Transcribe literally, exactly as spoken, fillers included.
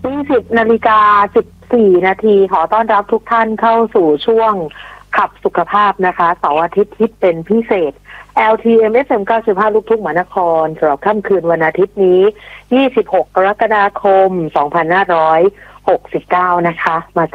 ยี่สิบนาฬิกาสิบสี่นาทีขอต้อนรับทุกท่านเข้าสู่ช่วงขับสุขภาพนะคะเสาร์อาทิตย์ฮิตเป็นพิเศษ แอล ที เอ็ม เอฟ เอ็ม เก้าสิบห้า ลูกทุ่งมหานครสำหรับค่ำคืนวันอาทิตย์นี้ยี่สิบหกกรกฎาคมสองพันห้าร้อยหกสิบเก้านะคะมา